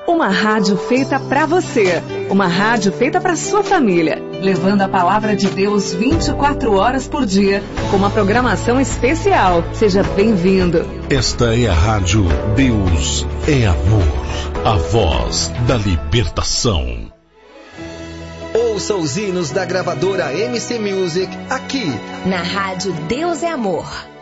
Uma rádio feita pra você. Uma rádio feita pra sua família. Levando a palavra de Deus 24 horas por dia, com uma programação especial. Seja bem-vindo. Esta é a rádio Deus é Amor. A voz da libertação. Ouça os hinos da gravadora MC Music aqui na rádio Deus é Amor.